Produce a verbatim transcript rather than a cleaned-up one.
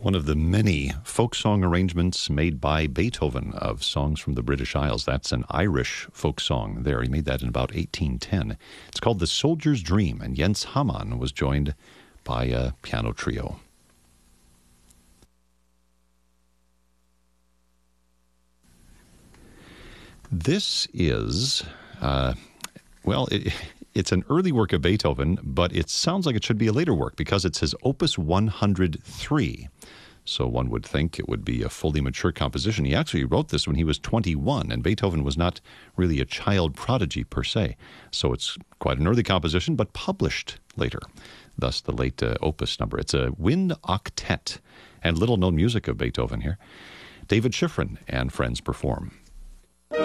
One of the many folk song arrangements made by Beethoven of songs from the British Isles. That's an Irish folk song there. He made that in about eighteen ten. It's called The Soldier's Dream, and Jens Hamann was joined by a piano trio. This is, uh, well, it, it's an early work of Beethoven, but it sounds like it should be a later work because it says Opus one hundred three. So one would think it would be a fully mature composition. He actually wrote this when he was twenty-one, and Beethoven was not really a child prodigy per se. So it's quite an early composition, but published later. Thus the late uh, opus number. It's a wind octet, and little-known music of Beethoven here. David Schifrin and friends perform.